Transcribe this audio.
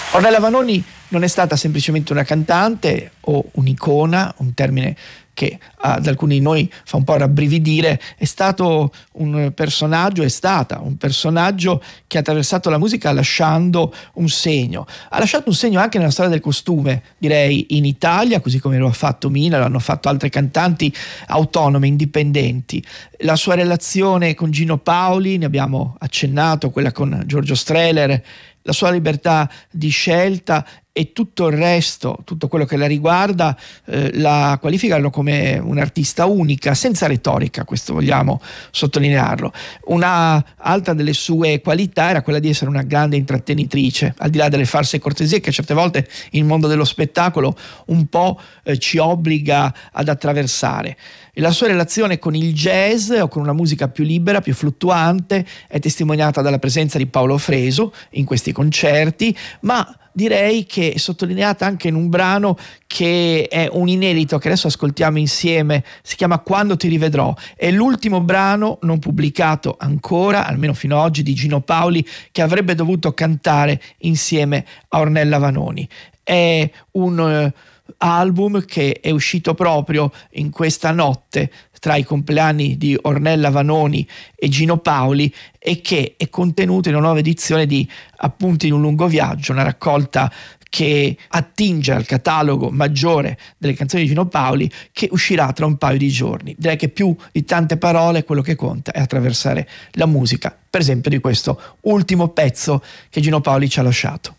Ornella Vanoni non è stata semplicemente una cantante o un'icona, un termine che ad alcuni di noi fa un po' rabbrividire. È stata un personaggio che ha attraversato la musica lasciando un segno. Ha lasciato un segno anche nella storia del costume, direi in Italia, così come lo ha fatto Mina, lo hanno fatto altre cantanti autonome, indipendenti. La sua relazione con Gino Paoli, ne abbiamo accennato, quella con Giorgio Strehler, la sua libertà di scelta e tutto il resto, tutto quello che la riguarda, la qualificano come un'artista unica, senza retorica, questo vogliamo sottolinearlo. Una altra delle sue qualità era quella di essere una grande intrattenitrice, al di là delle farse cortesie che certe volte il mondo dello spettacolo un po' ci obbliga ad attraversare. E la sua relazione con il jazz o con una musica più libera, più fluttuante, è testimoniata dalla presenza di Paolo Fresu in questi concerti, ma direi che è sottolineata anche in un brano che è un inedito che adesso ascoltiamo insieme, si chiama Quando ti rivedrò. È l'ultimo brano non pubblicato ancora, almeno fino ad oggi, di Gino Paoli, che avrebbe dovuto cantare insieme a Ornella Vanoni. È un album che è uscito proprio in questa notte tra i compleanni di Ornella Vanoni e Gino Paoli e che è contenuto in una nuova edizione di Appunti di un lungo viaggio, una raccolta che attinge al catalogo maggiore delle canzoni di Gino Paoli, che uscirà tra un paio di giorni. Direi che più di tante parole quello che conta è attraversare la musica, per esempio di questo ultimo pezzo che Gino Paoli ci ha lasciato.